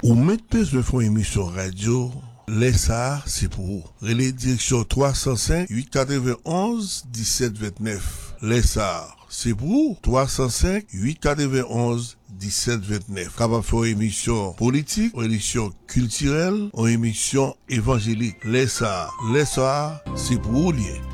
Ou mettez je font émission radio, les ça, c'est pour vous. Relais direction 305 891 1729. Les ça, c'est pour vous. 305 891 1729. Capable de faire une émission politique, une émission culturelle, une émission évangélique. Les ça, c'est pour vous lier.